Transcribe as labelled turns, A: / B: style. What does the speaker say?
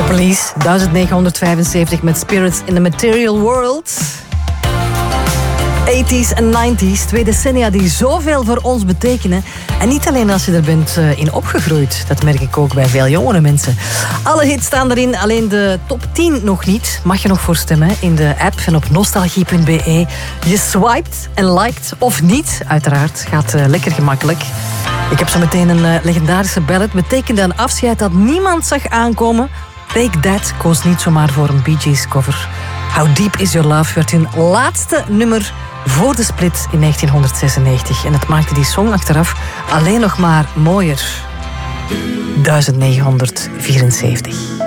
A: Police, 1975 met Spirits in the Material World. 80s en 90s, 2 decennia die zoveel voor ons betekenen. En niet alleen als je er bent in opgegroeid. Dat merk ik ook bij veel jongere mensen. Alle hits staan erin, alleen de top 10 nog niet. Mag je nog voor stemmen in de app en op nostalgie.be. Je swiped en liked of niet, uiteraard. Gaat lekker gemakkelijk. Ik heb zo meteen een legendarische ballad. Betekende een afscheid dat niemand zag aankomen. Take That koos niet zomaar voor een Bee Gees cover. How Deep Is Your Love werd hun laatste nummer voor de split in 1996. En het maakte die song achteraf alleen nog maar mooier. 1974.